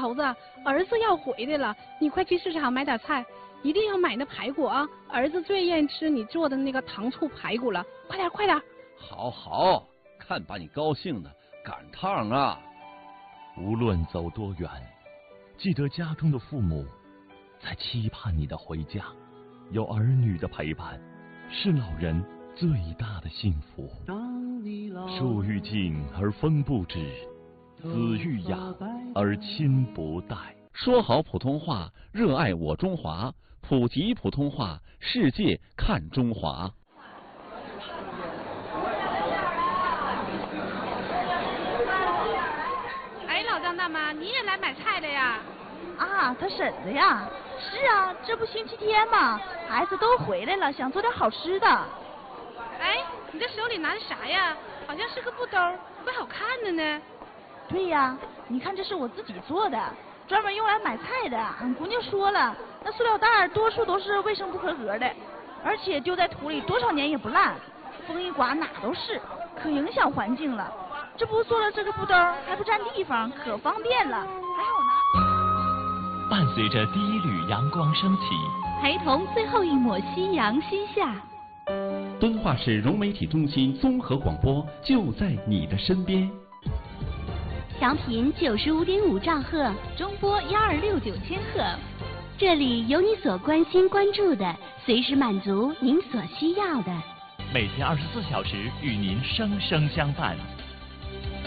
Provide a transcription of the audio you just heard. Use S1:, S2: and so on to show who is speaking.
S1: 猴子，儿子要回来了，你快去市场买点菜，一定要买那排骨啊！儿子最愿意吃你做的那个糖醋排骨了，快点快点！
S2: 好好，看把你高兴的，赶趟啊！
S3: 无论走多远，记得家中的父母在期盼你的回家，有儿女的陪伴，是老人最大的幸福。树欲静而风不止，子欲养而亲不待。
S2: 说好普通话，热爱我中华，普及普通话，世界看中华。
S1: 哎，老张大妈，你也来买菜了呀？
S4: 啊，他婶子呀。是啊，这不星期天嘛，孩子都回来了，想做点好吃的。
S1: 哎，你这手里拿的啥呀？好像是个布兜，怪好看的呢。
S4: 对呀，你看这是我自己做的，专门用来买菜的。俺姑娘说了，那塑料袋多数都是卫生不合格的，而且丢在土里多少年也不烂，风一刮哪都是，可影响环境了。这不做了这个布兜还不占地方，可方便了，还好拿。
S3: 伴随着第一缕阳光升起，
S5: 陪同最后一抹夕阳西下。
S2: 敦化市融媒体中心综合广播就在你的身边。
S5: 调频95.5兆赫，中波1269千赫，这里有你所关心关注的，随时满足您所需要的。
S3: 每天24小时与您生生相伴。